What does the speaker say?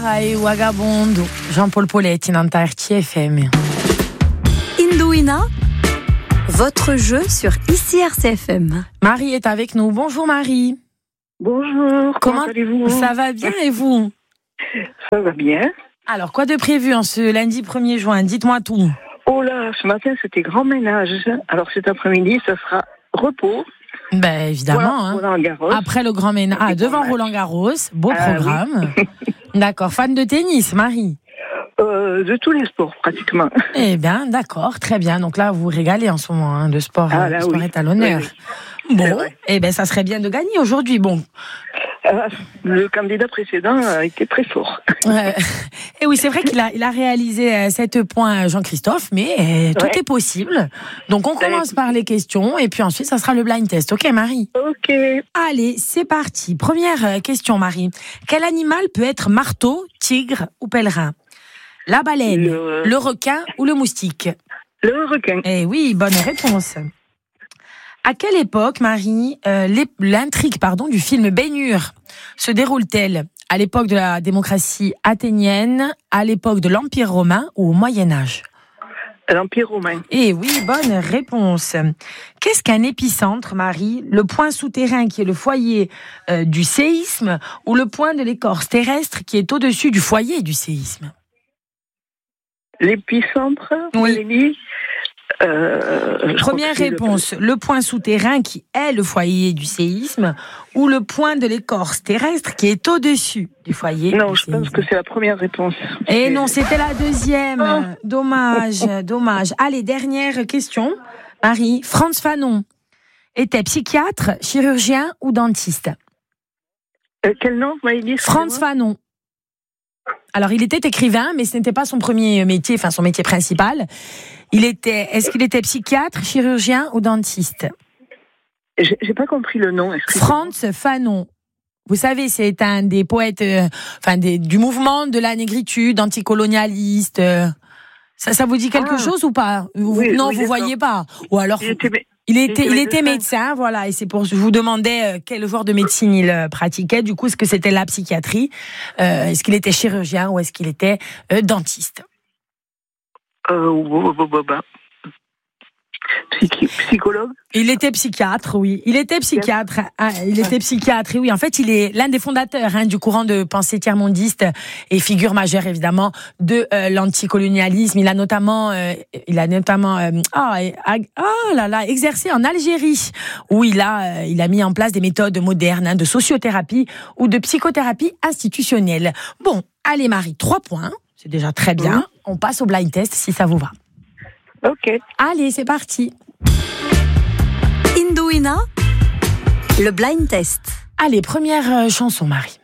e Vagabondo. Jean-Paul Poletti, Nanta RTFM. Indouina, votre jeu sur ici RCFM. Marie est avec nous. Bonjour Marie. Bonjour, comment allez-vous? Ça va bien et vous? Ça va bien. Alors, quoi de prévu en ce lundi 1er juin? Dites-moi tout. Oh là, ce matin c'était grand ménage. Alors cet après-midi, ça sera repos. Ben évidemment. Voilà, Roland-Garros. Après le grand ménage. Devant Roland-Garros. Beau programme. Oui. D'accord. Fan de tennis, Marie? De tous les sports, pratiquement. Eh bien, d'accord. Très bien. Donc là, vous vous régalez en ce moment. Le sport, le sport est à l'honneur. Oui. Bon, eh bien, ça serait bien de gagner aujourd'hui. Bon. Le candidat précédent a été très fort. Et oui, c'est vrai qu'il a réalisé 7 points, Jean-Christophe, mais tout est possible. Donc, on commence par les questions et puis ensuite, ça sera le blind test. Ok, Marie? Ok. Allez, c'est parti. Première question, Marie. Quel animal peut être marteau, tigre ou pèlerin? La baleine, le requin ou le moustique? Le requin. Eh oui, bonne réponse. À quelle époque, Marie, l'intrigue du film Ben-Hur se déroule-t-elle? À l'époque de la démocratie athénienne, à l'époque de l'Empire romain ou au Moyen-Âge? L'Empire romain. Eh oui, bonne réponse. Qu'est-ce qu'un épicentre, Marie? Le point souterrain qui est le foyer du séisme ou le point de l'écorce terrestre qui est au-dessus du foyer du séisme? L'épicentre? Oui. Première réponse, le point souterrain qui est le foyer du séisme ou le point de l'écorce terrestre qui est au-dessus du foyer du séisme? Non, je pense que c'est la première réponse. Et non, c'était la deuxième. Dommage. Allez, dernière question. Marie, Frantz Fanon était psychiatre, chirurgien ou dentiste? Quel nom vous m'avez dit? Frantz Fanon. Alors, il était écrivain, mais ce n'était pas son premier métier, son métier principal. Est-ce qu'il était psychiatre, chirurgien ou dentiste? J'ai pas compris le nom. Frantz Fanon. Vous savez, c'est un des poètes, du mouvement de la négritude, anticolonialiste. Ça vous dit quelque chose ou pas? Oui, vous voyez pas. Ou alors, il était médecin, voilà. Et c'est pour je vous demandais quel genre de médecine il pratiquait. Du coup, est-ce que c'était la psychiatrie? Est-ce qu'il était chirurgien ou est-ce qu'il était dentiste? Psychologue? Il était psychiatre, oui. Il était psychiatre, et oui. En fait, il est l'un des fondateurs du courant de pensée tiers-mondiste et figure majeure, évidemment, de l'anticolonialisme. Il a notamment exercé en Algérie, où il a mis en place des méthodes modernes de sociothérapie ou de psychothérapie institutionnelle. Bon, allez Marie, 3 points. C'est déjà très bien. On passe au blind test, si ça vous va. Ok. Allez, c'est parti. Indouina, le blind test. Allez, première chanson, Marie.